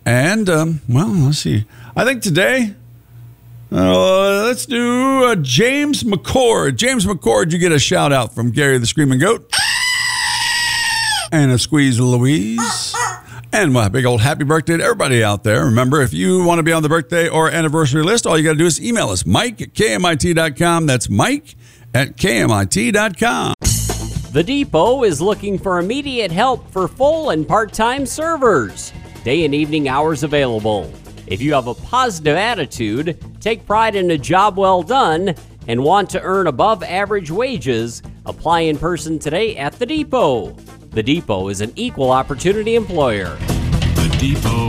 And, let's see. I think today, let's do James McCord. James McCord, you get a shout out from Gary the Screaming Goat. And a squeeze of Louise. And my big old happy birthday to everybody out there. Remember, if you want to be on the birthday or anniversary list, all you got to do is email us, Mike@KMIT.com. That's Mike@KMIT.com. The Depot is looking for immediate help for full and part-time servers. Day and evening hours available. If you have a positive attitude, take pride in a job well done, and want to earn above average wages, apply in person today at The Depot. The Depot is an equal opportunity employer. The Depot.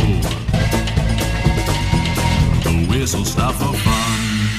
The whistle stop for fun.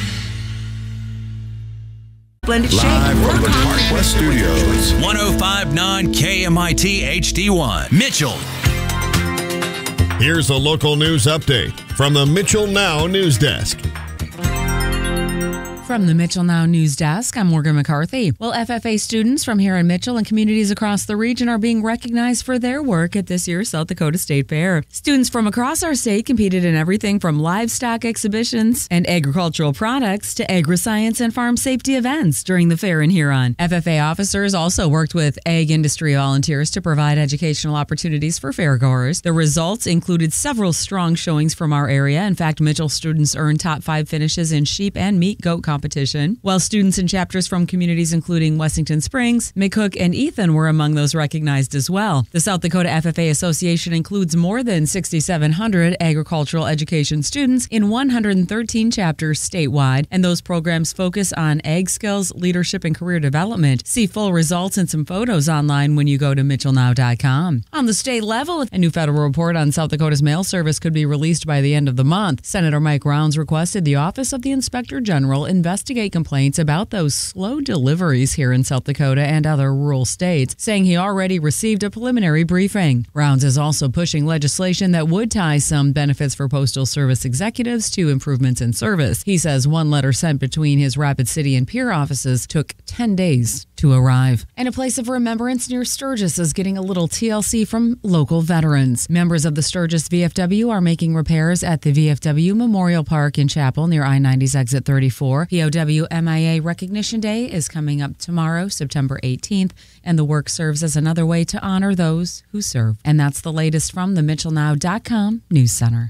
Blended shake. Live from the Park West Studios. 105.9 KMIT HD1. Mitchell. Here's a local news update from the Mitchell Now News Desk. From the Mitchell Now News Desk, I'm Morgan McCarthy. Well, FFA students from here in Mitchell and communities across the region are being recognized for their work at this year's South Dakota State Fair. Students from across our state competed in everything from livestock exhibitions and agricultural products to agri-science and farm safety events during the fair in Huron. FFA officers also worked with ag industry volunteers to provide educational opportunities for fairgoers. The results included several strong showings from our area. In fact, Mitchell students earned top 5 finishes in sheep and meat goat competition, while students in chapters from communities including Wessington Springs, McCook, and Ethan were among those recognized as well. The South Dakota FFA Association includes more than 6,700 agricultural education students in 113 chapters statewide, and those programs focus on ag skills, leadership, and career development. See full results and some photos online when you go to mitchellnow.com. On the state level, a new federal report on South Dakota's mail service could be released by the end of the month. Senator Mike Rounds requested the Office of the Inspector General investigate complaints about those slow deliveries here in South Dakota and other rural states, saying he already received a preliminary briefing. Rounds is also pushing legislation that would tie some benefits for Postal Service executives to improvements in service. He says one letter sent between his Rapid City and Pierre offices took 10 days to arrive. And a place of remembrance near Sturgis is getting a little TLC from local veterans. Members of the Sturgis VFW are making repairs at the VFW Memorial Park in Chapel near I-90's exit 34. POW MIA Recognition Day is coming up tomorrow, September 18th, and the work serves as another way to honor those who serve. And that's the latest from the MitchellNow.com News Center.